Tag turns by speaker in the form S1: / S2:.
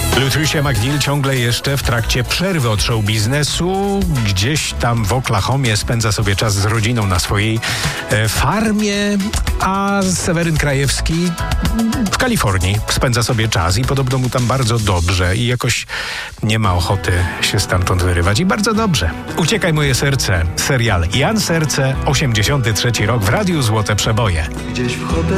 S1: Lutricia McNeil ciągle jeszcze w trakcie przerwy od show biznesu gdzieś tam w Oklahomie spędza sobie czas z rodziną na swojej farmie, a Seweryn Krajewski w Kalifornii spędza sobie czas i podobno mu tam bardzo dobrze i jakoś nie ma ochoty się stamtąd wyrywać i bardzo dobrze. Uciekaj moje serce, serial Jan Serce, 83 rok w Radiu Złote Przeboje.
S2: Gdzieś w hotelu